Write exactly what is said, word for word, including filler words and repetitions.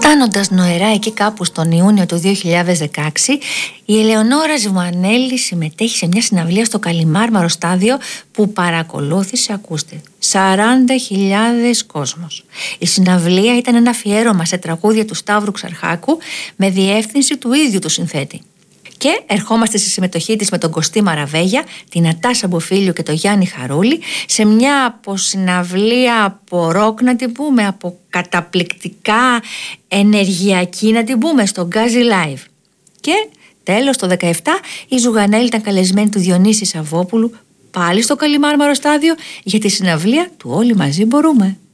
Φτάνοντας νοερά εκεί κάπου στον Ιούνιο του δύο χιλιάδες δεκαέξι, η Ελεονόρα Ζουμανέλη συμμετέχει σε μια συναυλία στο Καλιμάρμαρο Στάδιο που παρακολούθησε, ακούστε, σαράντα χιλιάδες κόσμος. Η συναυλία ήταν ένα αφιέρωμα σε τραγούδια του Σταύρου Ξαρχάκου με διεύθυνση του ίδιου του συνθέτη. Και ερχόμαστε στη συμμετοχή της με τον Κωστή Μαραβέγια, την Ατάσα Μποφίλιο και τον Γιάννη Χαρούλη σε μια αποσυναυλία από ροκ, να την πούμε, από καταπληκτικά ενεργειακή, να την πούμε, στο Γκάζι Live. Και τέλος το δεκαεπτά η Ζουγανέλη ήταν καλεσμένη του Διονύση Σαββόπουλου πάλι στο Καλιμάρμαρο Στάδιο για τη συναυλία του Όλοι Μαζί Μπορούμε.